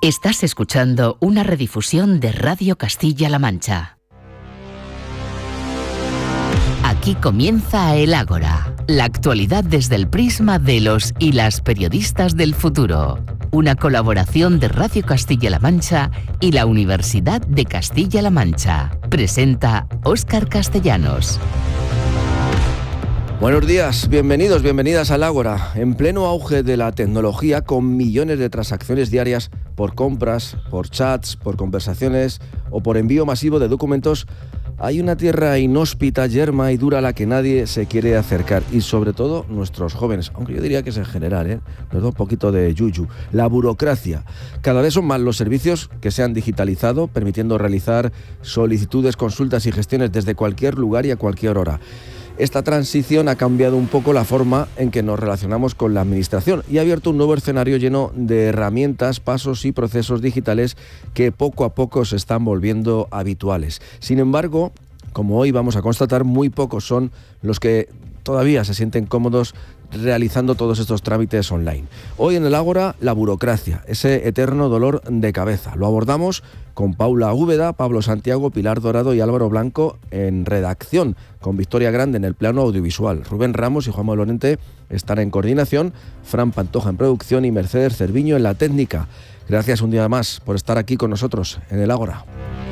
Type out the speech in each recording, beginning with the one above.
Estás escuchando una redifusión de Radio Castilla-La Mancha. Aquí comienza El Ágora, la actualidad desde el prisma de los y las periodistas del futuro. Una colaboración de Radio Castilla-La Mancha y la Universidad de Castilla-La Mancha. Presenta Óscar Castellanos. Buenos días, bienvenidas al Ágora. En pleno auge de la tecnología, con millones de transacciones diarias por compras, por chats, por conversaciones o por envío masivo de documentos, hay una tierra inhóspita, yerma y dura a la que nadie se quiere acercar, y sobre todo nuestros jóvenes, aunque yo diría que es en general, nos da un poquito de yuyu. La burocracia. Cada vez son más los servicios que se han digitalizado, permitiendo realizar solicitudes, consultas y gestiones desde cualquier lugar y a cualquier hora. Esta transición ha cambiado un poco la forma en que nos relacionamos con la administración y ha abierto un nuevo escenario lleno de herramientas, pasos y procesos digitales que poco a poco se están volviendo habituales. Sin embargo, como hoy vamos a constatar, muy pocos son los que todavía se sienten cómodos realizando todos estos trámites online. Hoy en el Ágora, la burocracia, ese eterno dolor de cabeza. Lo abordamos con Paula Úbeda, Pablo Santiago, Pilar Dorado y Álvaro Blanco en redacción, con Victoria Grande en el plano audiovisual. Rubén Ramos y Juanma Lorente están en coordinación, Fran Pantoja en producción y Mercedes Cerviño en la técnica. Gracias un día más por estar aquí con nosotros en el Ágora.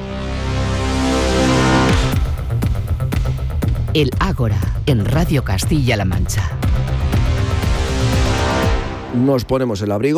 El Ágora, en Radio Castilla-La Mancha. Nos ponemos el abrigo.